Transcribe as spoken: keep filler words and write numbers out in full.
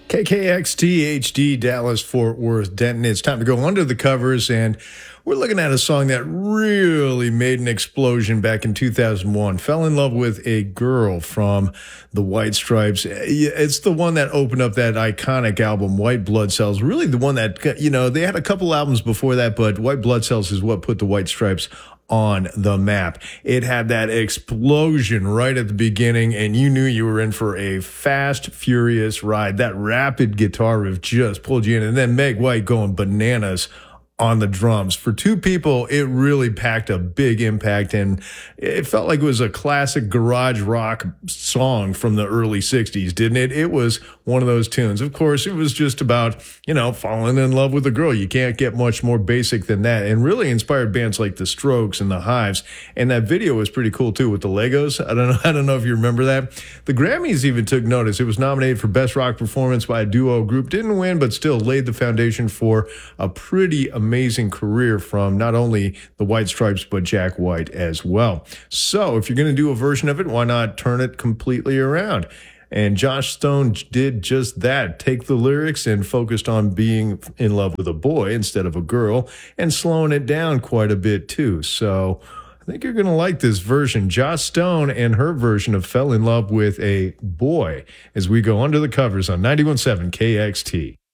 K K X T H D, Dallas, Fort Worth, Denton. It's time to go under the covers, and we're looking at a song that really made an explosion back in two thousand one. Fell in Love with a Girl from the White Stripes. It's the one that opened up that iconic album, White Blood Cells. Really the one that, you know, they had a couple albums before that, but White Blood Cells is what put the White Stripes on the map. It had that explosion right at the beginning, and you knew you were in for a fast, furious ride. That rapid guitar riff just pulled you in, and then Meg White going bananas on the drums. For two people, it really packed a big impact, and it felt like it was a classic garage rock song from the early sixties, didn't it? It was one of those tunes. Of course, it was just about, you know, falling in love with a girl. You can't get much more basic than that, and really inspired bands like the Strokes and the Hives. And that video was pretty cool too with the Legos. I don't know. I don't know if you remember that. The Grammys even took notice. It was nominated for Best Rock Performance by a Duo Group. Didn't win, but still laid the foundation for a pretty amazing amazing career from not only the White Stripes, but Jack White as well. So if you're going to do a version of it, why not turn it completely around? And Joss Stone did just that. Take the lyrics and focused on being in love with a boy instead of a girl, and slowing it down quite a bit too. So I think you're going to like this version. Joss Stone and her version of Fell in Love with a Boy as we go under the covers on ninety-one point seven K X T.